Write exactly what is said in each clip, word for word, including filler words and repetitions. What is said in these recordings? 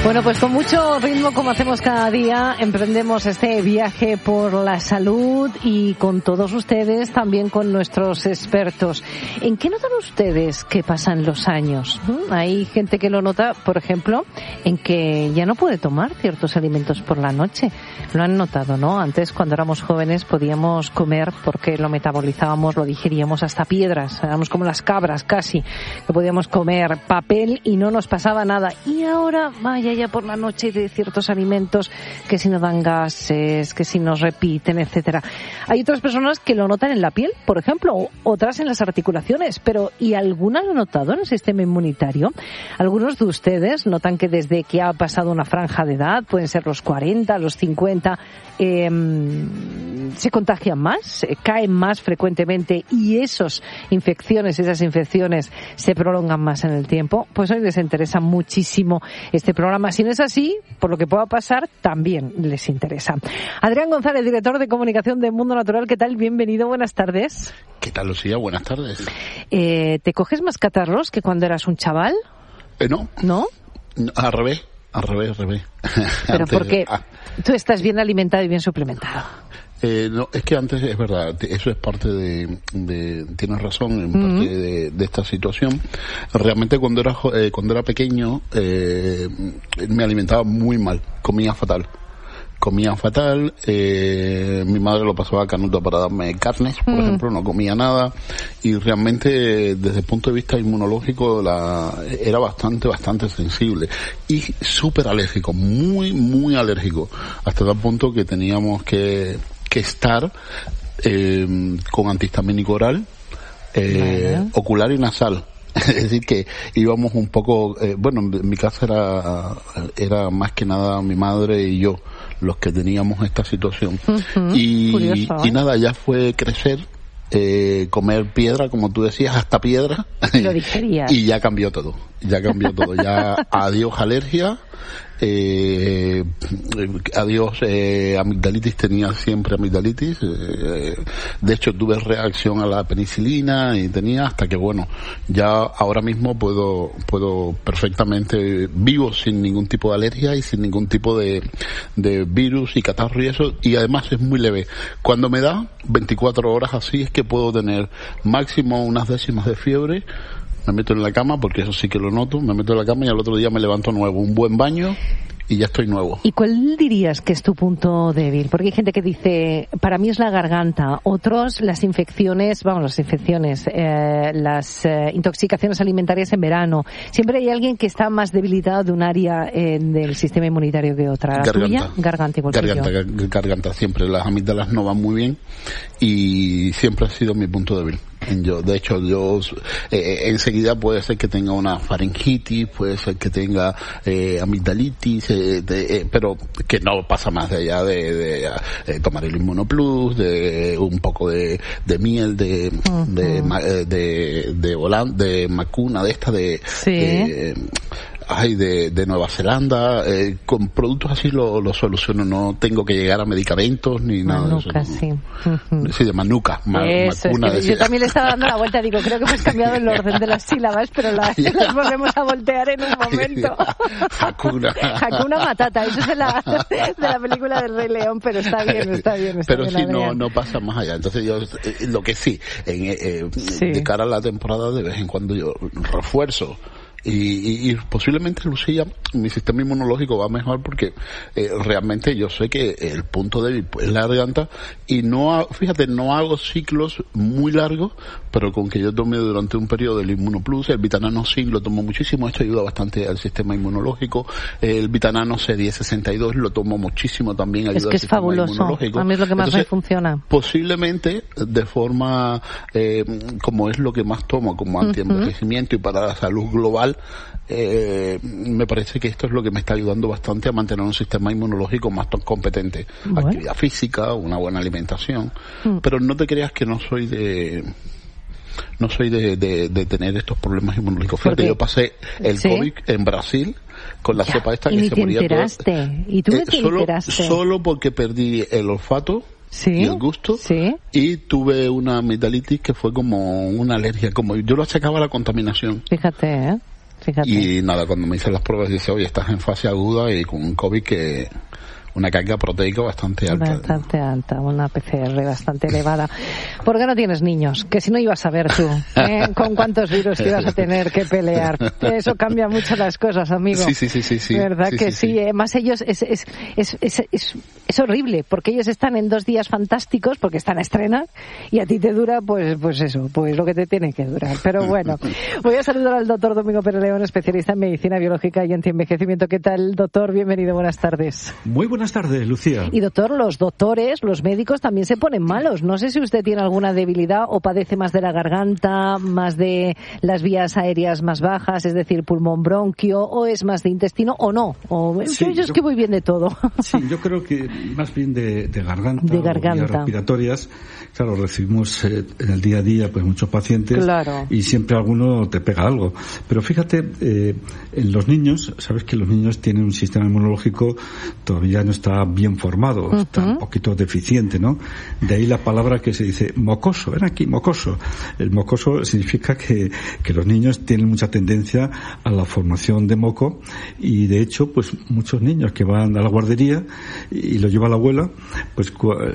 Bueno, pues con mucho ritmo, como hacemos cada día, emprendemos este viaje por la salud y con todos ustedes, también con nuestros expertos. ¿En qué notan ustedes que pasan los años? ¿Mm? Hay gente que lo nota, por ejemplo, en que ya no puede tomar ciertos alimentos por la noche. Lo han notado, ¿no? Antes, cuando éramos jóvenes, podíamos comer porque lo metabolizábamos, lo digeríamos hasta piedras. Éramos como las cabras, casi, que podíamos comer papel y no nos pasaba nada. Y ahora, vaya, ya por la noche de ciertos alimentos que si no dan gases, que si nos repiten, etcétera. Hay otras personas que lo notan en la piel, por ejemplo, o otras en las articulaciones, pero ¿y alguna lo ha notado en el sistema inmunitario? Algunos de ustedes notan que desde que ha pasado una franja de edad, pueden ser los cuarenta, los cincuenta, eh, se contagian más, eh, caen más frecuentemente y esas infecciones, esas infecciones se prolongan más en el tiempo. Pues hoy les interesa muchísimo este programa. Si no es así, por lo que pueda pasar, también les interesa. Adrián González, director de comunicación de Mundo Natural, ¿qué tal? Bienvenido, buenas tardes. ¿Qué tal, Lucía? Buenas tardes. Eh, ¿Te coges más catarros que cuando eras un chaval? Eh, no. ¿No? Al revés, al revés, al revés. Pero Antes, porque ah, tú estás bien alimentado y bien suplementado. Eh, no, es que antes, es verdad, eso es parte de, de tienes razón, en parte uh-huh. de, de esta situación. Realmente cuando era, eh, cuando era pequeño, eh, me alimentaba muy mal, comía fatal. Comía fatal, eh, mi madre lo pasaba canuto para darme carnes, por mm. ejemplo, no comía nada, y realmente desde el punto de vista inmunológico la, era bastante, bastante sensible y súper alérgico, muy, muy alérgico, hasta tal punto que teníamos que, que estar eh, con antihistamínico oral, eh, vale. ocular y nasal. Es decir, que íbamos un poco, eh, bueno, en mi casa era, era más que nada mi madre y yo los que teníamos esta situación. Uh-huh. Y, Curioso, ¿eh? y nada, ya fue crecer, eh, comer piedra, como tú decías, hasta piedra. Lo digerías. Y ya cambió todo, ya cambió todo. Ya adiós alergia. Eh, adiós eh, amigdalitis, tenía siempre amigdalitis, eh, de hecho tuve reacción a la penicilina y tenía hasta que bueno, ya ahora mismo puedo puedo perfectamente, vivo sin ningún tipo de alergia y sin ningún tipo de, de virus y catarro y eso, y además es muy leve. Cuando me da veinticuatro horas así es que puedo tener máximo unas décimas de fiebre. Me meto en la cama, porque eso sí que lo noto, me meto en la cama y al otro día me levanto nuevo, un buen baño y ya estoy nuevo. ¿Y cuál dirías que es tu punto débil? Porque hay gente que dice, para mí es la garganta, otros las infecciones, vamos, las infecciones, eh, las eh, intoxicaciones alimentarias en verano. Siempre hay alguien que está más debilitado de un área eh, del sistema inmunitario que otra. ¿La garganta. tuya? Garganta, igual garganta, que yo. Garganta, siempre. Las amígdalas no van muy bien y siempre ha sido mi punto débil. Yo, de hecho, yo eh, enseguida puede ser que tenga una faringitis, puede ser que tenga eh, amigdalitis, eh, de, eh, pero que no pasa más de allá de, de, de tomar el Inmunoplus, de un poco de, de miel, de uh-huh. de, de, de, de, Holand, de Macuna, de esta, de... Sí. de ay, de, de Nueva Zelanda, eh, con productos así lo, lo soluciono, no tengo que llegar a medicamentos ni Manuka, nada de eso. Sí, uh-huh. Sí, de Manuka, ma, eso, Macuna. Es que yo también le estaba dando la vuelta, digo, creo que hemos cambiado el orden de las sílabas, pero la, las volvemos a voltear en un momento. Hakuna. Hakuna Matata, eso es de la, de la película del Rey León, pero está bien, está bien. Está pero bien, sí, no, no pasa más allá. Entonces yo, eh, lo que sí, en, eh, sí, de cara a la temporada, de vez en cuando yo refuerzo. Y, y, y posiblemente, Lucía, mi sistema inmunológico va mejor porque eh, realmente yo sé que el punto débil es la garganta y no, ha, fíjate, no hago ciclos muy largos, pero con que yo tome durante un periodo el Inmunoplus, el Vitanano Zinc lo tomo muchísimo, esto ayuda bastante al sistema inmunológico, el Vitanano C diez sesenta y dos lo tomo muchísimo también, ayuda es que al es sistema fabuloso. Inmunológico. A mí es lo que más Entonces, me funciona. Posiblemente, de forma, eh, como es lo que más tomo, como antienvejecimiento uh-huh. y para la salud global, Eh, me parece que esto es lo que me está ayudando bastante a mantener un sistema inmunológico más competente. Bueno. Actividad física, una buena alimentación. Mm. Pero no te creas que no soy de... No soy de, de, de tener estos problemas inmunológicos. Fíjate, yo pasé el ¿Sí? COVID en Brasil con la ya, cepa esta que y se te moría enteraste. Todo. ¿Y tú eh, te solo, enteraste? Solo porque perdí el olfato. Sí, y el gusto, sí. y tuve una amigdalitis que fue como una alergia, como yo lo achacaba a la contaminación. Fíjate, ¿eh? fíjate. Y nada, cuando me hice las pruebas dice, oye, estás en fase aguda y con un COVID que... una carga proteica bastante alta. Bastante alta, una P C R bastante elevada. ¿Por qué no tienes niños? Que si no ibas a ver tú, ¿eh? Con cuántos virus te ibas a tener que pelear. Eso cambia mucho las cosas, amigo. Sí, sí, sí, sí. sí. ¿Verdad sí, que sí? sí? sí. Además ellos, es, es, es, es, es, es horrible, porque ellos están en dos días fantásticos, porque están a estrenar, y a ti te dura, pues, pues eso, pues lo que te tiene que durar. Pero bueno, voy a saludar al doctor Domingo Pérez León, especialista en medicina biológica y antienvejecimiento. ¿Qué tal, doctor? Bienvenido, buenas tardes. Muy buenas tardes, Lucía. Y doctor, los doctores, los médicos también se ponen malos. No sé si usted tiene alguna debilidad o padece más de la garganta, más de las vías aéreas más bajas, es decir, pulmón, bronquio, o es más de intestino o no. O, sí, yo, yo es yo, que voy bien de todo. Sí, yo creo que más bien de, de garganta, de garganta. O vías respiratorias. Claro, recibimos eh, en el día a día pues muchos pacientes, claro, y siempre alguno te pega algo. Pero fíjate, eh, en los niños, sabes que los niños tienen un sistema inmunológico todavía no está bien formado, uh-huh. está un poquito deficiente, ¿no? De ahí la palabra que se dice mocoso, ven aquí, mocoso. El mocoso significa que, que los niños tienen mucha tendencia a la formación de moco, y de hecho, pues muchos niños que van a la guardería y lo lleva la abuela, pues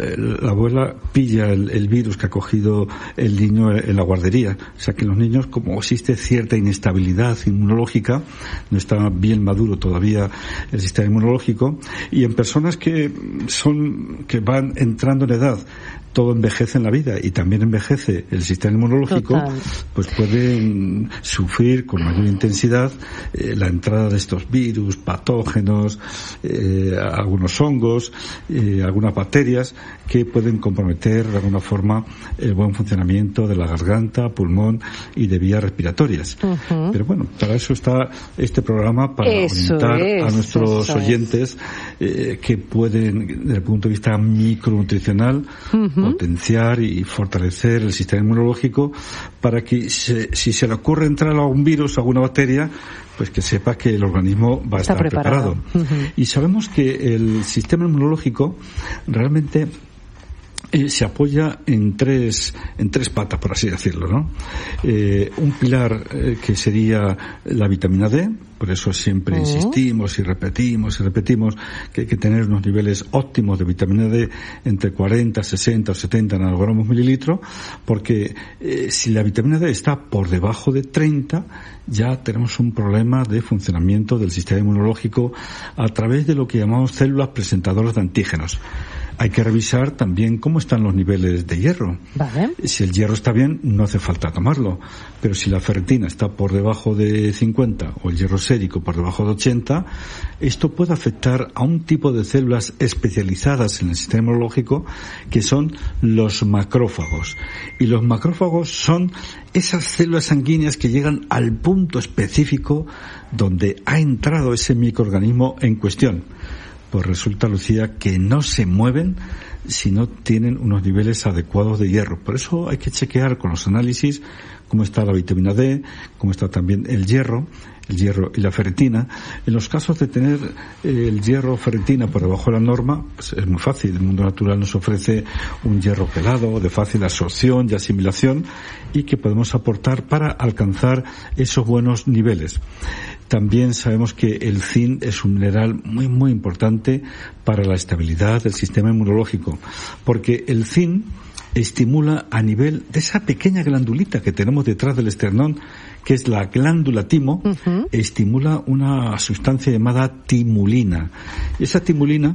la abuela pilla el, el virus que ha cogido el niño en la guardería. O sea que en los niños, como existe cierta inestabilidad inmunológica, no está bien maduro todavía el sistema inmunológico, y en personas que son, que van entrando en edad, todo envejece en la vida y también envejece el sistema inmunológico, total, pues pueden sufrir con mayor intensidad eh, la entrada de estos virus, patógenos, eh, algunos hongos, eh, algunas bacterias que pueden comprometer de alguna forma el buen funcionamiento de la garganta, pulmón y de vías respiratorias. Uh-huh. Pero bueno, para eso está este programa, para eso orientar es, a nuestros oyentes eh, que pueden, desde el punto de vista micronutricional, uh-huh, potenciar y fortalecer el sistema inmunológico para que se, si se le ocurre entrar a un virus, a alguna bacteria, pues que sepa que el organismo va a Está estar preparado. preparado. Uh-huh. Y sabemos que el sistema inmunológico realmente Eh, se apoya en tres en tres patas, por así decirlo, ¿no? Eh, un pilar eh, que sería la vitamina D, por eso siempre uh-huh. insistimos y repetimos y repetimos que hay que tener unos niveles óptimos de vitamina D entre cuarenta, sesenta o setenta nanogramos mililitro, porque eh, si la vitamina D está por debajo de treinta, ya tenemos un problema de funcionamiento del sistema inmunológico a través de lo que llamamos células presentadoras de antígenos. Hay que revisar también cómo están los niveles de hierro. Vale. Si el hierro está bien, no hace falta tomarlo. Pero si la ferritina está por debajo de cincuenta o el hierro sérico por debajo de ochenta, esto puede afectar a un tipo de células especializadas en el sistema inmunológico que son los macrófagos. Y los macrófagos son esas células sanguíneas que llegan al punto específico donde ha entrado ese microorganismo en cuestión. Pues resulta, Lucía, que no se mueven si no tienen unos niveles adecuados de hierro. Por eso hay que chequear con los análisis cómo está la vitamina D, cómo está también el hierro, el hierro y la ferritina. En los casos de tener eh, el hierro o ferritina por debajo de la norma, pues es muy fácil. El mundo natural nos ofrece un hierro pelado, de fácil absorción y asimilación, y que podemos aportar para alcanzar esos buenos niveles. También sabemos que el zinc es un mineral muy, muy importante para la estabilidad del sistema inmunológico, porque el zinc estimula a nivel de esa pequeña glandulita que tenemos detrás del esternón, que es la glándula timo, uh-huh. estimula una sustancia llamada timulina. Y esa timulina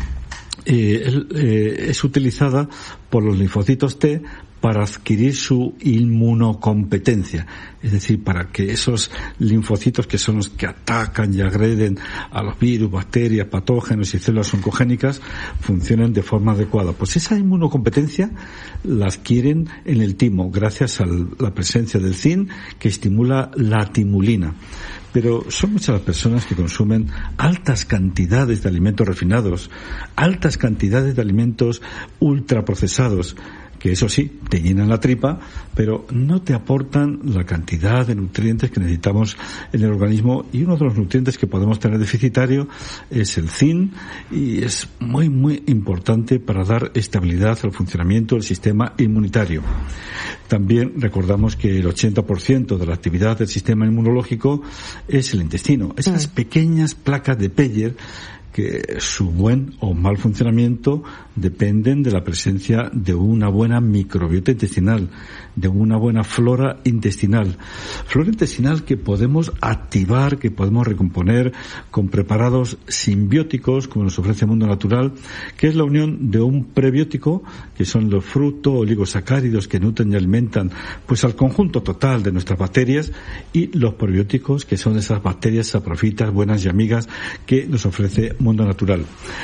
eh, eh, es utilizada por los linfocitos T para adquirir su inmunocompetencia, es decir, para que esos linfocitos que son los que atacan y agreden a los virus, bacterias, patógenos y células oncogénicas funcionen de forma adecuada. Pues esa inmunocompetencia la adquieren en el timo gracias a la presencia del zinc, que estimula la timulina. Pero son muchas las personas que consumen altas cantidades de alimentos refinados, altas cantidades de alimentos ultraprocesados, que eso sí, te llenan la tripa, pero no te aportan la cantidad de nutrientes que necesitamos en el organismo, y uno de los nutrientes que podemos tener deficitario es el zinc, y es muy muy importante para dar estabilidad al funcionamiento del sistema inmunitario. También recordamos que el ochenta por ciento de la actividad del sistema inmunológico es el intestino, esas pequeñas placas de Peyer que su buen o mal funcionamiento dependen de la presencia de una buena microbiota intestinal, de una buena flora intestinal. Flora intestinal que podemos activar, que podemos recomponer con preparados simbióticos, como nos ofrece el mundo natural, que es la unión de un prebiótico, que son los frutos, oligosacáridos que nutren y alimentan pues al conjunto total de nuestras bacterias, y los probióticos, que son esas bacterias saprofitas, buenas y amigas, que nos ofrece mundo natural.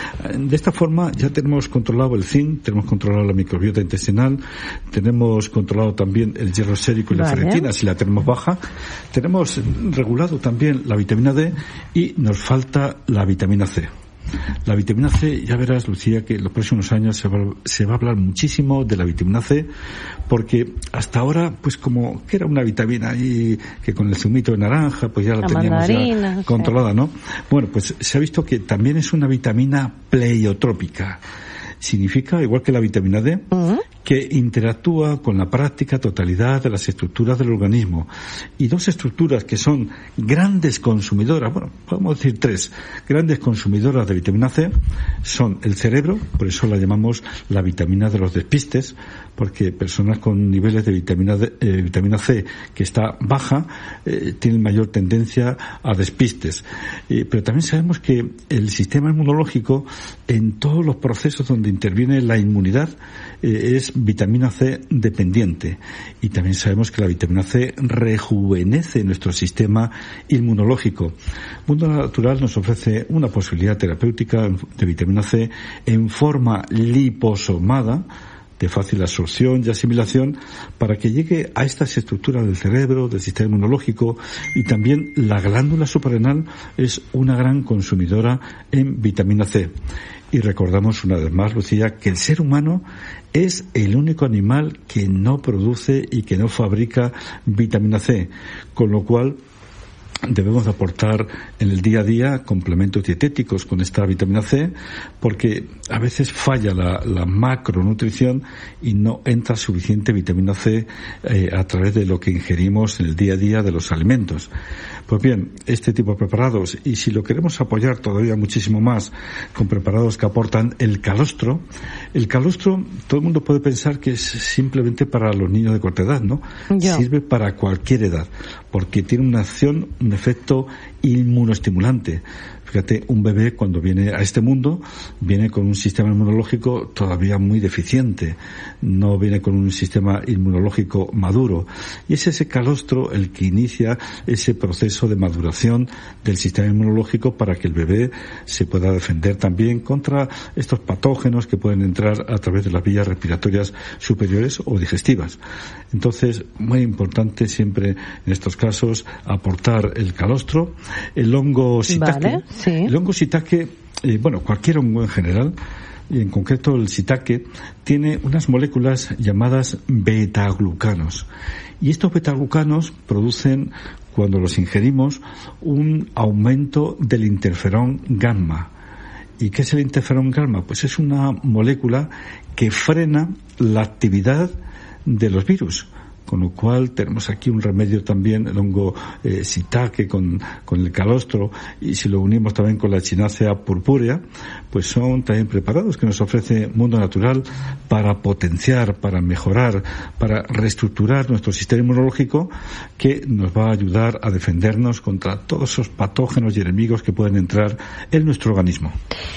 De esta forma ya tenemos controlado el zinc, tenemos controlado la microbiota intestinal, tenemos controlado también el hierro sérico y la vale. ferritina si la tenemos baja, tenemos regulado también la vitamina D, y nos falta la vitamina C. La vitamina C, ya verás, Lucía, que en los próximos años se va, se va a hablar muchísimo de la vitamina C, porque hasta ahora, pues como que era una vitamina ahí que con el zumito de naranja, pues ya la, la teníamos mandarina, ya controlada, ¿no? Bueno, pues se ha visto que también es una vitamina pleiotrópica. Significa, igual que la vitamina D, uh-huh. que interactúa con la práctica totalidad de las estructuras del organismo. Y dos estructuras que son grandes consumidoras, bueno, podemos decir tres, grandes consumidoras de vitamina C, son el cerebro, por eso la llamamos la vitamina de los despistes, porque personas con niveles de vitamina, D, eh, vitamina C que está baja eh, tienen mayor tendencia a despistes. Eh, pero también sabemos que el sistema inmunológico, en todos los procesos donde interviene la inmunidad, eh, es vitamina C dependiente, y también sabemos que la vitamina C rejuvenece nuestro sistema inmunológico. Mundo Natural nos ofrece una posibilidad terapéutica de vitamina C en forma liposomada, de fácil absorción y asimilación, para que llegue a estas estructuras del cerebro, del sistema inmunológico, y también la glándula suprarrenal es una gran consumidora en vitamina C. Y recordamos una vez más, Lucía, que el ser humano es el único animal que no produce y que no fabrica vitamina C, con lo cual debemos aportar en el día a día complementos dietéticos con esta vitamina C, porque a veces falla la, la macronutrición y no entra suficiente vitamina C eh, a través de lo que ingerimos en el día a día de los alimentos. Pues bien, este tipo de preparados, y si lo queremos apoyar todavía muchísimo más con preparados que aportan el calostro, el calostro todo el mundo puede pensar que es simplemente para los niños de corta edad, ¿no? Yo. Sirve para cualquier edad, porque tiene una acción, un efecto inmunoestimulante. Fíjate, un bebé cuando viene a este mundo viene con un sistema inmunológico todavía muy deficiente, no viene con un sistema inmunológico maduro, y es ese calostro el que inicia ese proceso de maduración del sistema inmunológico para que el bebé se pueda defender también contra estos patógenos que pueden entrar a través de las vías respiratorias superiores o digestivas. Entonces, muy importante siempre en estos casos aportar el calostro, el hongo shiitake. Vale. Sí. El hongo shiitake, eh, bueno, cualquier hongo en general, y en concreto el shiitake, tiene unas moléculas llamadas betaglucanos. Y estos betaglucanos producen, cuando los ingerimos, un aumento del interferón gamma. ¿Y qué es el interferón gamma? Pues es una molécula que frena la actividad de los virus. Con lo cual tenemos aquí un remedio también, el hongo eh, shiitake con, con el calostro, y si lo unimos también con la Echinacea purpúrea, pues son también preparados que nos ofrece Mundo Natural para potenciar, para mejorar, para reestructurar nuestro sistema inmunológico, que nos va a ayudar a defendernos contra todos esos patógenos y enemigos que pueden entrar en nuestro organismo.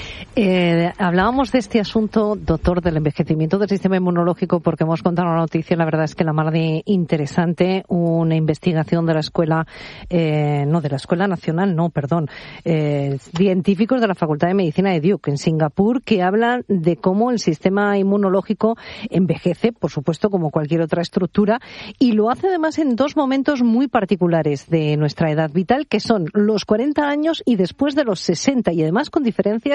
Eh, hablábamos de este asunto, doctor, del envejecimiento del sistema inmunológico, porque hemos contado una noticia, la verdad es que la más de interesante, una investigación de la escuela, eh, no, de la Escuela Nacional, no, perdón, eh, científicos de la Facultad de Medicina de Duke, en Singapur, que hablan de cómo el sistema inmunológico envejece, por supuesto, como cualquier otra estructura, y lo hace además en dos momentos muy particulares de nuestra edad vital, que son los cuarenta años y después de los sesenta, y además con diferencias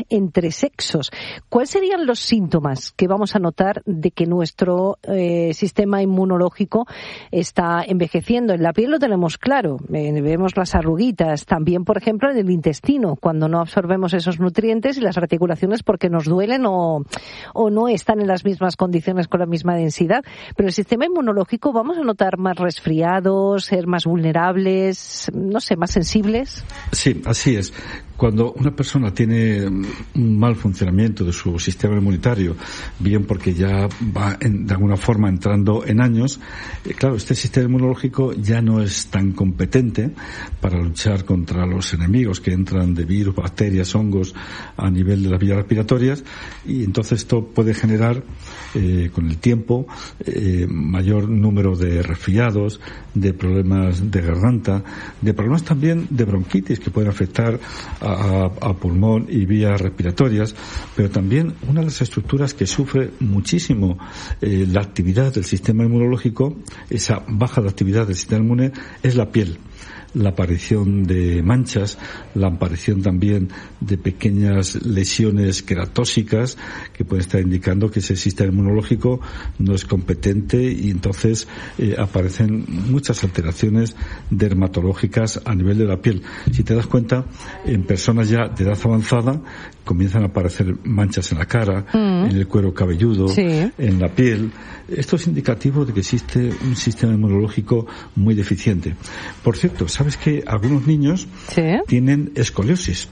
entre sexos. ¿Cuáles serían los síntomas que vamos a notar de que nuestro eh, sistema inmunológico está envejeciendo? En la piel lo tenemos claro, eh, vemos las arruguitas, también por ejemplo en el intestino, cuando no absorbemos esos nutrientes, y las articulaciones porque nos duelen o, o no están en las mismas condiciones con la misma densidad. Pero el sistema inmunológico, ¿vamos a notar más resfriados, ser más vulnerables, no sé, más sensibles? Sí, así es. Cuando una persona tiene un mal funcionamiento de su sistema inmunitario, bien porque ya va en, de alguna forma entrando en años, eh, claro, este sistema inmunológico ya no es tan competente para luchar contra los enemigos que entran de virus, bacterias, hongos a nivel de las vías respiratorias, y entonces esto puede generar eh, con el tiempo eh, mayor número de resfriados, de problemas de garganta, de problemas también de bronquitis que pueden afectar a, a pulmón y vías respiratorias, pero también una de las estructuras que sufre muchísimo eh, la actividad del sistema inmunológico, esa baja de actividad del sistema inmune, es la piel. La aparición de manchas, la aparición también de pequeñas lesiones queratóxicas que pueden estar indicando que ese sistema inmunológico no es competente, y entonces eh, aparecen muchas alteraciones dermatológicas a nivel de la piel. Si te das cuenta, en personas ya de edad avanzada comienzan a aparecer manchas en la cara, mm. en el cuero cabelludo, sí. en la piel. Esto es indicativo de que existe un sistema inmunológico muy deficiente. Por cierto, ¿sabes que algunos niños sí. tienen escoliosis?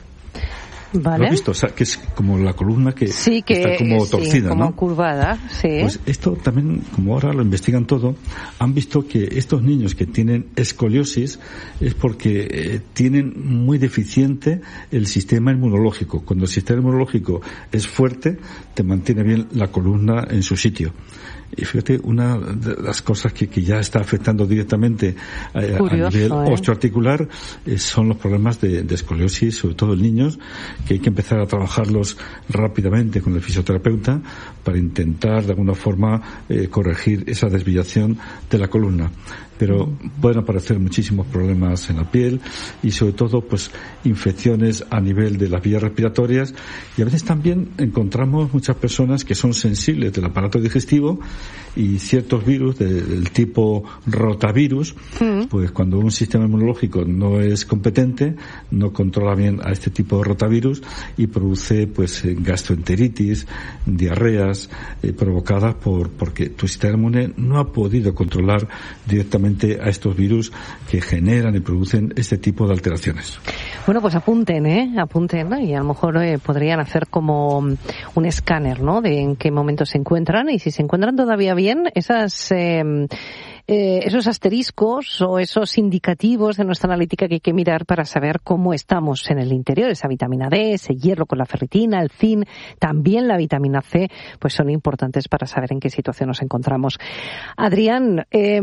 Vale. ¿Lo has visto? O sea, que es como la columna que, sí, que está como torcida, sí, como ¿no? curvada, sí. Pues esto también, como ahora lo investigan todo, han visto que estos niños que tienen escoliosis es porque eh, tienen muy deficiente el sistema inmunológico. Cuando el sistema inmunológico es fuerte, te mantiene bien la columna en su sitio. Y fíjate, una de las cosas que, que ya está afectando directamente a, Curioso, a nivel ¿eh? osteoarticular eh, son los problemas de, de escoliosis, sobre todo en niños, que hay que empezar a trabajarlos rápidamente con el fisioterapeuta para intentar de alguna forma eh, corregir esa desviación de la columna. Pero pueden aparecer muchísimos problemas en la piel y sobre todo pues infecciones a nivel de las vías respiratorias, y a veces también encontramos muchas personas que son sensibles del aparato digestivo y ciertos virus de, del tipo rotavirus, mm. pues cuando un sistema inmunológico no es competente, no controla bien a este tipo de rotavirus y produce pues gastroenteritis, diarreas eh, provocadas por porque tu sistema inmune no ha podido controlar directamente a estos virus que generan y producen este tipo de alteraciones. Bueno, pues apunten, ¿eh? Apunten, ¿no? Y a lo mejor eh, podrían hacer como un escáner, ¿no? De en qué momento se encuentran, y si se encuentran todavía bien, esas... Eh, Eh, esos asteriscos o esos indicativos de nuestra analítica que hay que mirar para saber cómo estamos en el interior. Esa vitamina D, ese hierro con la ferritina, el zinc, también la vitamina C, pues son importantes para saber en qué situación nos encontramos. Adrián, eh,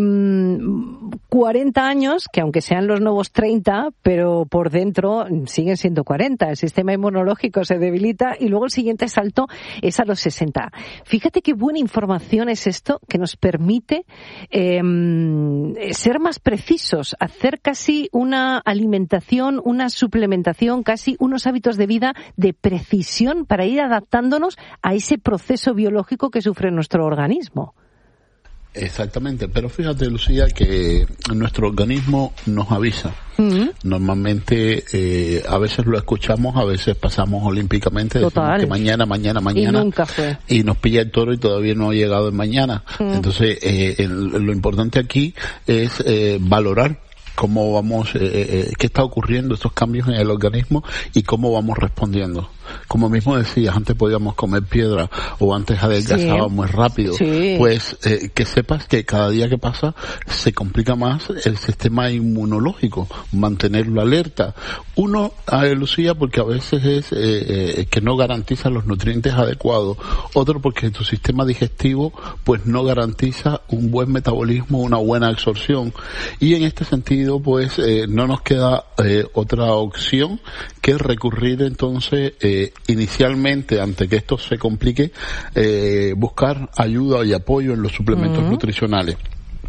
cuarenta años, que aunque sean los nuevos treinta, pero por dentro siguen siendo cuarenta. El sistema inmunológico se debilita y luego el siguiente salto es a los sesenta. Fíjate qué buena información es esto que nos permite eh, ser más precisos, hacer casi una alimentación, una suplementación, casi unos hábitos de vida de precisión para ir adaptándonos a ese proceso biológico que sufre nuestro organismo. Exactamente, pero fíjate, Lucía, que nuestro organismo nos avisa. Uh-huh. Normalmente, eh, a veces lo escuchamos, a veces pasamos olímpicamente, decimos que mañana, mañana, mañana. Y nunca fue. Y nos pilla el toro y todavía no ha llegado el mañana. Uh-huh. Entonces, eh, el, lo importante aquí es eh, valorar cómo vamos, eh, eh, qué está ocurriendo, estos cambios en el organismo y cómo vamos respondiendo. Como mismo decías, antes podíamos comer piedra o antes adelgazábamos sí. rápido. Sí. Pues eh, que sepas que cada día que pasa se complica más el sistema inmunológico, mantenerlo alerta. Uno, eh, Lucía, porque a veces es eh, eh, que no garantiza los nutrientes adecuados. Otro, porque tu sistema digestivo pues no garantiza un buen metabolismo, una buena absorción. Y en este sentido, pues eh, no nos queda eh, otra opción que recurrir entonces eh, inicialmente, ante que esto se complique, eh, buscar ayuda y apoyo en los suplementos uh-huh. nutricionales.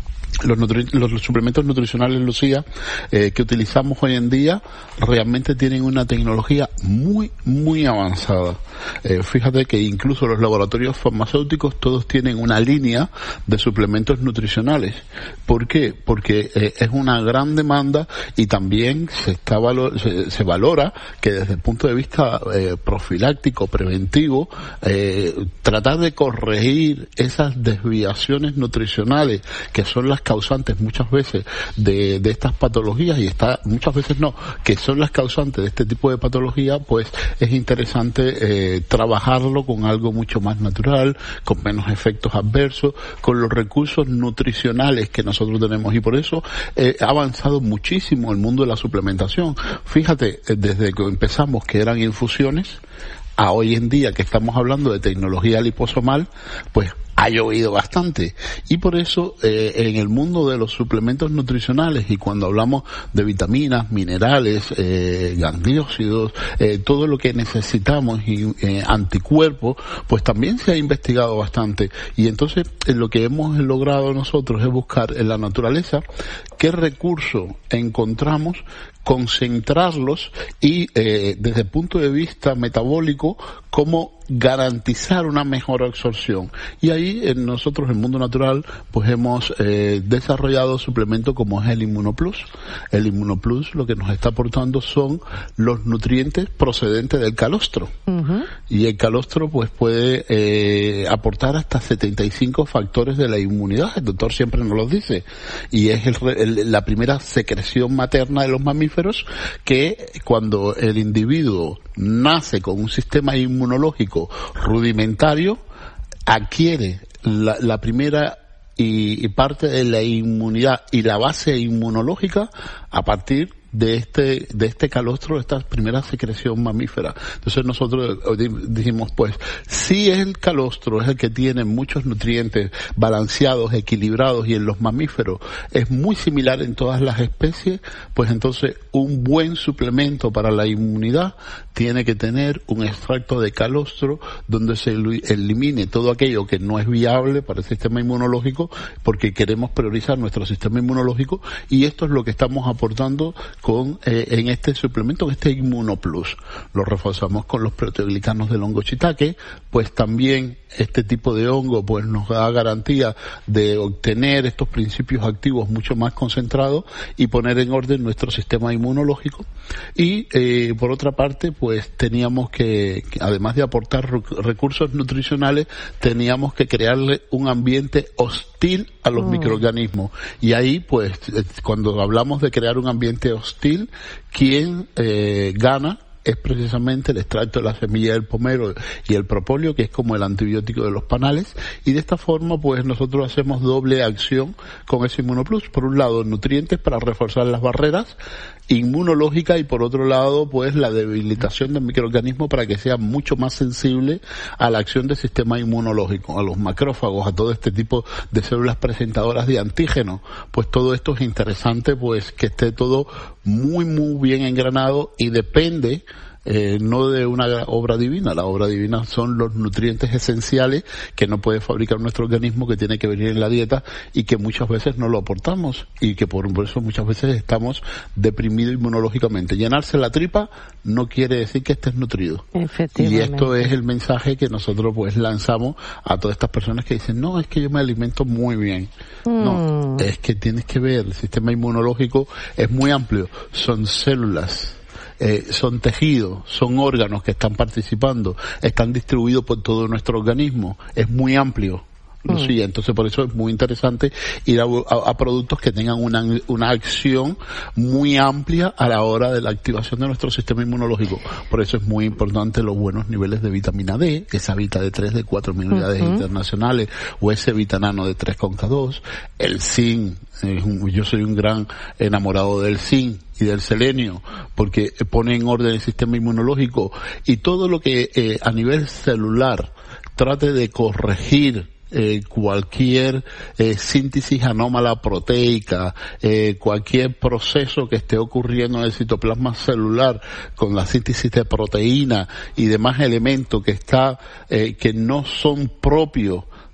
Los, nutri- los suplementos nutricionales, Lucía, eh, que utilizamos hoy en día realmente tienen una tecnología muy, muy avanzada. Eh, fíjate que incluso los laboratorios farmacéuticos todos tienen una línea de suplementos nutricionales. ¿Por qué? Porque eh, es una gran demanda y también se está valo- se, se valora que desde el punto de vista eh, profiláctico, preventivo, eh, tratar de corregir esas desviaciones nutricionales que son las causantes muchas veces de, de estas patologías, y está muchas veces no, que son las causantes de este tipo de patología, pues es interesante eh, trabajarlo con algo mucho más natural, con menos efectos adversos, con los recursos nutricionales que nosotros tenemos, y por eso eh, ha avanzado muchísimo el mundo de la suplementación. Fíjate, desde que empezamos que eran infusiones, a hoy en día que estamos hablando de tecnología liposomal, pues ha llovido bastante, y por eso eh, en el mundo de los suplementos nutricionales, y cuando hablamos de vitaminas, minerales, eh, gangliósidos, eh, todo lo que necesitamos, y eh, anticuerpos, pues también se ha investigado bastante, y entonces eh, lo que hemos logrado nosotros es buscar en la naturaleza qué recursos encontramos, concentrarlos y eh, desde el punto de vista metabólico cómo garantizar una mejor absorción. Y ahí en nosotros, en el mundo natural, pues hemos eh, desarrollado suplementos como es el Inmunoplus. El Inmunoplus lo que nos está aportando son los nutrientes procedentes del calostro. Uh-huh. Y el calostro pues puede eh, aportar hasta setenta y cinco factores de la inmunidad. El doctor siempre nos los dice. Y es el, el, la primera secreción materna de los mamíferos, que cuando el individuo nace con un sistema inmunológico rudimentario, adquiere la, la primera y, y parte de la inmunidad y la base inmunológica a partir de este de este calostro, de esta primera secreción mamífera. Entonces nosotros dijimos, pues, si el calostro es el que tiene muchos nutrientes balanceados, equilibrados, y en los mamíferos es muy similar en todas las especies, pues entonces un buen suplemento para la inmunidad tiene que tener un extracto de calostro donde se elimine todo aquello que no es viable para el sistema inmunológico, porque queremos priorizar nuestro sistema inmunológico, y esto es lo que estamos aportando con eh, en este suplemento, en este Inmunoplus. Lo reforzamos con los proteoglicanos del hongo shiitake, pues también este tipo de hongo pues nos da garantía de obtener estos principios activos mucho más concentrados y poner en orden nuestro sistema inmunológico. Y eh, por otra parte, pues teníamos que, que además de aportar recursos nutricionales, teníamos que crearle un ambiente hostil a los oh. microorganismos. Y ahí, pues, cuando hablamos de crear un ambiente hostil, ¿quién eh, gana? Es precisamente el extracto de la semilla del pomelo y el propóleo, que es como el antibiótico de los panales, y de esta forma pues nosotros hacemos doble acción con ese Inmunoplus. Por un lado, nutrientes para reforzar las barreras inmunológicas, y por otro lado pues la debilitación del microorganismo para que sea mucho más sensible a la acción del sistema inmunológico, a los macrófagos, a todo este tipo de células presentadoras de antígenos. Pues todo esto es interesante, pues que esté todo muy muy bien engranado, y depende Eh, no de una obra divina. La obra divina son los nutrientes esenciales que no puede fabricar nuestro organismo, que tiene que venir en la dieta y que muchas veces no lo aportamos, y que por eso muchas veces estamos deprimidos inmunológicamente. Llenarse la tripa no quiere decir que estés nutrido. Y esto es el mensaje que nosotros pues lanzamos a todas estas personas que dicen, no, es que yo me alimento muy bien. Mm. No, es que tienes que ver, el sistema inmunológico es muy amplio, son células, Eh, son tejidos, son órganos que están participando, están distribuidos por todo nuestro organismo, es muy amplio, Lucía. Mm. Entonces por eso es muy interesante ir a, a, a productos que tengan una, una acción muy amplia a la hora de la activación de nuestro sistema inmunológico. Por eso es muy importante los buenos niveles de vitamina D, esa Vita D tres de cuatro mil unidades uh-huh. internacionales, o ese Vitanano de tres con K dos, el zinc. Yo soy un gran enamorado del zinc y del selenio, porque pone en orden el sistema inmunológico, y todo lo que eh, a nivel celular trate de corregir eh, cualquier eh, síntesis anómala proteica, eh, cualquier proceso que esté ocurriendo en el citoplasma celular con la síntesis de proteína y demás elementos que está eh, que no son propios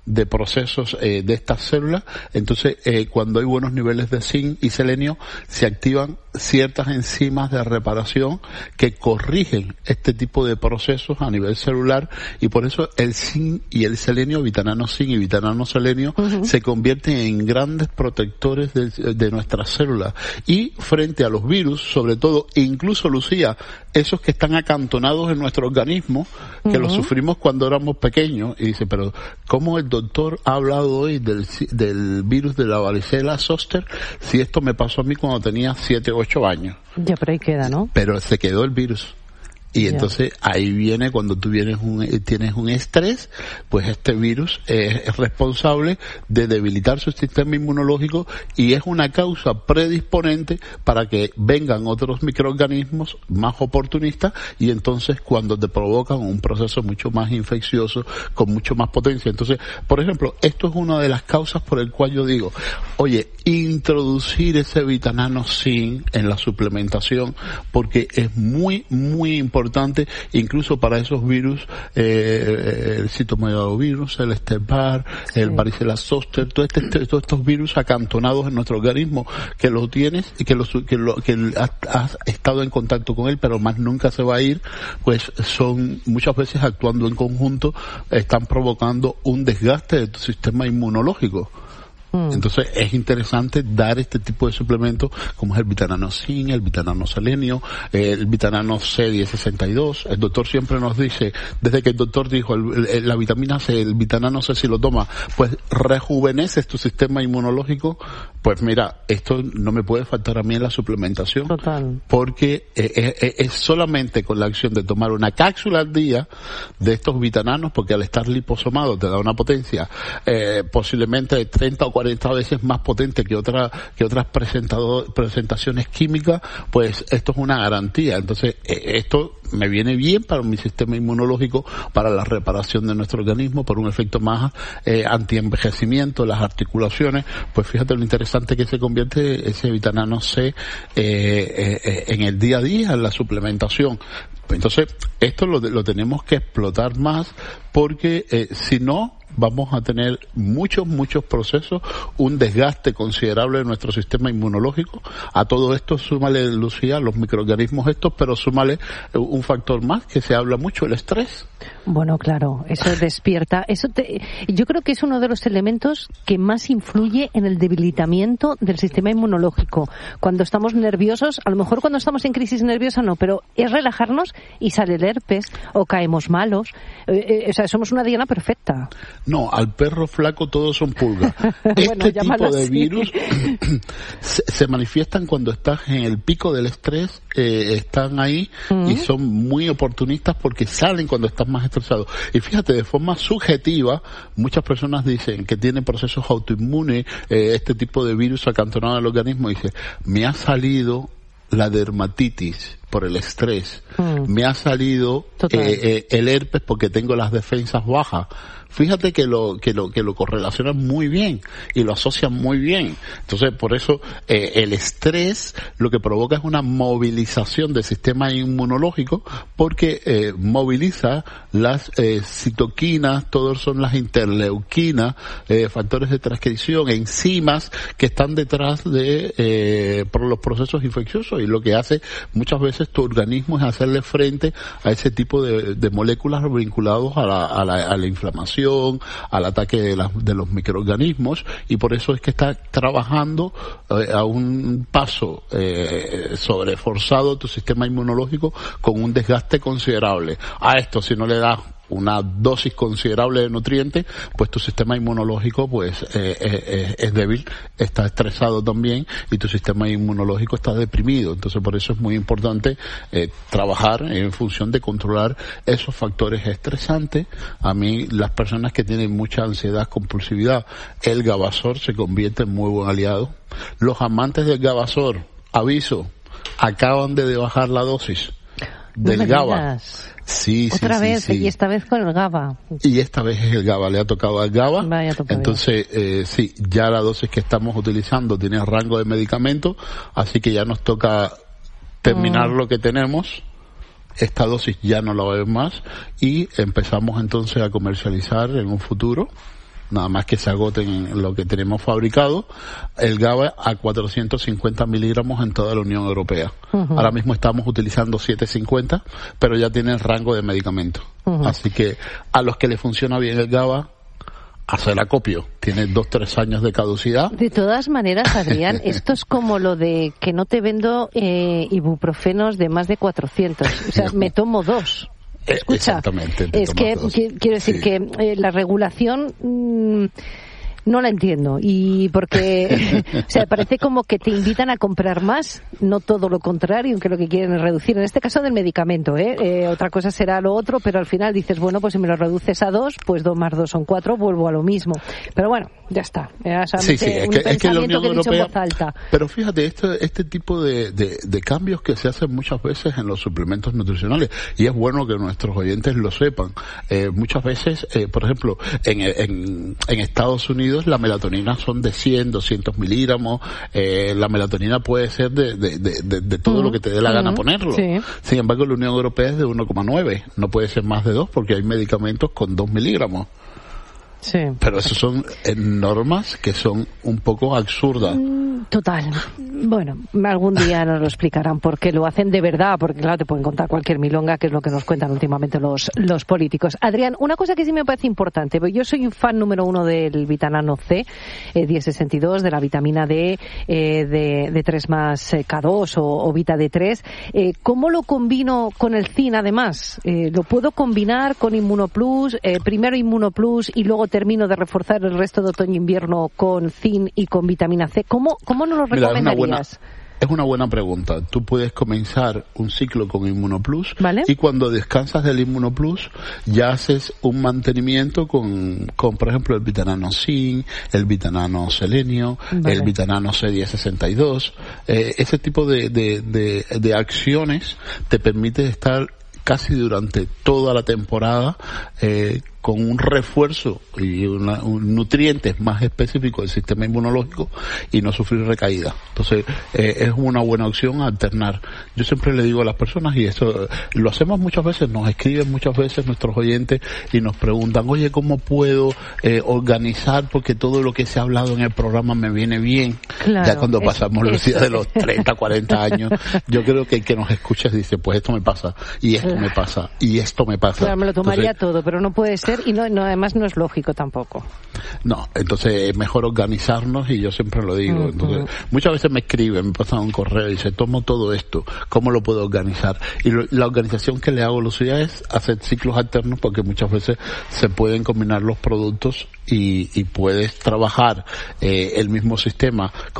de procesos eh, de estas células. Entonces, eh, cuando hay buenos niveles de zinc y selenio, se activan ciertas enzimas de reparación que corrigen este tipo de procesos a nivel celular, y por eso el zinc y el selenio, vitanano zinc y vitanano selenio, uh-huh. se convierten en grandes protectores de, de nuestras células. Y frente a los virus, sobre todo, incluso, Lucía, esos que están acantonados en nuestro organismo, que uh-huh. los sufrimos cuando éramos pequeños, y dice, pero ¿cómo el doctor ha hablado hoy del, del virus de la varicela zoster si esto me pasó a mí cuando tenía siete o ocho años? Ya, pero ahí queda, ¿no? Pero se quedó el virus. Y ya. Entonces ahí viene cuando tú vienes un, tienes un estrés, pues este virus es, es responsable de debilitar su sistema inmunológico y es una causa predisponente para que vengan otros microorganismos más oportunistas, y entonces cuando te provocan un proceso mucho más infeccioso, con mucho más potencia. Entonces, por ejemplo, esto es una de las causas por el cual yo digo, oye, introducir ese vitanano zinc en la suplementación, porque es muy, muy importante. importante, incluso para esos virus, eh, el citomegalovirus, el Epstein-Barr, sí. el varicela zoster, todo este, todos estos virus acantonados en nuestro organismo, que lo tienes y que, los, que, lo, que has, has estado en contacto con él, pero más nunca se va a ir, pues son muchas veces actuando en conjunto, están provocando un desgaste de tu sistema inmunológico. Entonces es interesante dar este tipo de suplementos como es el vitanano zinc, el vitanano selenio, el vitanano C diez sesenta y dos. El doctor siempre nos dice, desde que el doctor dijo el, el, la vitamina C, el vitanano C, si lo tomas, pues rejuveneces tu sistema inmunológico. Pues mira, esto no me puede faltar a mí en la suplementación. Total. Porque eh, eh, es solamente con la acción de tomar una cápsula al día de estos vitananos, porque al estar liposomado te da una potencia eh, posiblemente de treinta o cuarenta veces más potente que otra que otras presentado, presentaciones químicas, pues esto es una garantía. Entonces eh, esto me viene bien para mi sistema inmunológico, para la reparación de nuestro organismo, por un efecto más eh, antienvejecimiento, las articulaciones. Pues fíjate lo interesante que se convierte ese vitanano C eh, eh, en el día a día, en la suplementación. Entonces esto lo, lo tenemos que explotar más, porque eh, si no vamos a tener muchos, muchos procesos, un desgaste considerable de nuestro sistema inmunológico. A todo esto súmale, Lucía, los microorganismos estos, pero súmale un factor más que se habla mucho, el estrés. Bueno, claro, eso despierta. Eso te, yo creo que es uno de los elementos que más influye en el debilitamiento del sistema inmunológico. Cuando estamos nerviosos, a lo mejor cuando estamos en crisis nerviosa no, pero es relajarnos y sale el herpes, o caemos malos. Eh, eh, o sea, somos una diana perfecta. No, al perro flaco todos son pulgas. Bueno, este tipo de así. virus se, se manifiestan cuando estás en el pico del estrés, eh, están ahí uh-huh. y son muy oportunistas porque salen cuando estás más estresado. Y fíjate, de forma subjetiva, muchas personas dicen que tienen procesos autoinmunes, eh, este tipo de virus acantonado en el organismo, y dice, me ha salido la dermatitis por el estrés, mm. me ha salido eh, eh, el herpes porque tengo las defensas bajas. Fíjate que lo que lo que lo correlacionan muy bien y lo asocian muy bien. Entonces, por eso eh, el estrés lo que provoca es una movilización del sistema inmunológico, porque eh, moviliza las eh, citoquinas, todos son las interleuquinas, eh, factores de transcripción, enzimas que están detrás de eh, por los procesos infecciosos, y lo que hace muchas veces tu organismo es hacerle frente a ese tipo de, de moléculas vinculados a la, a la, a la inflamación, al ataque de, la, de los microorganismos, y por eso es que está trabajando eh, a un paso eh, sobreforzado tu sistema inmunológico con un desgaste considerable. A esto, si no le das una dosis considerable de nutrientes, pues tu sistema inmunológico pues eh, eh, es débil, está estresado también, y tu sistema inmunológico está deprimido. Entonces por eso es muy importante eh, trabajar en función de controlar esos factores estresantes. A mí, las personas que tienen mucha ansiedad, compulsividad, el Gabasor se convierte en muy buen aliado. Los amantes del Gabasor, aviso, acaban de bajar la dosis del no GABA. Digas. Sí, Otra sí, vez, sí, sí. y esta vez con el GABA. Y esta vez es el GABA, le ha tocado al GABA. Vaya, Entonces, eh, sí, ya la dosis que estamos utilizando tiene rango de medicamento, así que ya nos toca terminar mm. lo que tenemos. Esta dosis ya no la va a ver más, y empezamos entonces a comercializar en un futuro nada más que se agoten lo que tenemos fabricado, el GABA a cuatrocientos cincuenta miligramos en toda la Unión Europea. Uh-huh. Ahora mismo estamos utilizando setecientos cincuenta, pero ya tiene el rango de medicamento. Uh-huh. Así que a los que les funciona bien el GABA, hacer acopio. Tiene dos, tres años de caducidad. De todas maneras, Adrián, esto es como lo de que no te vendo eh, ibuprofenos de más de cuatrocientos. O sea, me tomo dos. Escucha, exactamente. Es que, que quiero decir sí. que eh, la regulación mmm, no la entiendo, y porque o sea, parece como que te invitan a comprar más, no todo lo contrario, aunque lo que quieren es reducir, en este caso del medicamento, ¿eh? Eh, otra cosa será lo otro, pero al final dices, bueno, pues si me lo reduces a dos, pues dos más dos son cuatro, vuelvo a lo mismo. Pero bueno, ya está. Era sí, sí, es un que, pensamiento es que la Unión que he dicho Europea, en voz alta. Pero fíjate, este, este tipo de, de, de cambios que se hacen muchas veces en los suplementos nutricionales, y es bueno que nuestros oyentes lo sepan. Eh, muchas veces, eh, por ejemplo, en, en, en Estados Unidos la melatonina son de cien, doscientos miligramos, eh, la melatonina puede ser de, de, de, de, de todo mm. lo que te dé la gana mm. ponerlo. Sí. Sin embargo, la Unión Europea es de uno coma nueve, no puede ser más de dos porque hay medicamentos con dos miligramos. Sí. Pero eso son eh, normas que son un poco absurdas. Total. Bueno, algún día nos lo explicarán porque lo hacen de verdad, porque claro, te pueden contar cualquier milonga, que es lo que nos cuentan últimamente los los políticos. Adrián, una cosa que sí me parece importante, yo soy un fan número uno del vitanano C, eh, diez sesenta y dos, de la vitamina D, eh, de, de tres más K dos o, o Vita D tres. Eh, ¿Cómo lo combino con el zinc además? Eh, ¿Lo puedo combinar con Inmunoplus? Eh, primero Inmunoplus y luego termino de reforzar el resto de otoño-invierno con zinc y con vitamina C. ¿Cómo, cómo nos lo recomendarías? Mira, es, una buena, es una buena pregunta. Tú puedes comenzar un ciclo con Inmunoplus, ¿vale? Y cuando descansas del Inmunoplus ya haces un mantenimiento con, con por ejemplo, el vitanano zinc, el vitanano selenio, ¿vale? El vitanano C diez sesenta y dos. Eh, ese tipo de, de, de, de acciones te permite estar casi durante toda la temporada eh, con un refuerzo y una, un nutrientes más específicos del sistema inmunológico y no sufrir recaída. Entonces, eh, es una buena opción alternar. Yo siempre le digo a las personas, y eso lo hacemos muchas veces, nos escriben muchas veces nuestros oyentes y nos preguntan, oye, ¿cómo puedo eh, organizar? Porque todo lo que se ha hablado en el programa me viene bien. Claro, ya cuando pasamos eso, los días de los treinta, cuarenta años, yo creo que el que nos escucha dice, pues esto me pasa, y esto me pasa, y esto me pasa. Claro, me lo tomaría Entonces, todo, pero no puede ser. Y no, no, además no es lógico tampoco. No, entonces es mejor organizarnos, y yo siempre lo digo. Uh-huh. Entonces, muchas veces me escriben, me pasan un correo y dicen, tomo todo esto, ¿cómo lo puedo organizar? Y lo, la organización que le hago, Lucía, es hacer ciclos alternos, porque muchas veces se pueden combinar los productos y, y puedes trabajar eh, el mismo sistema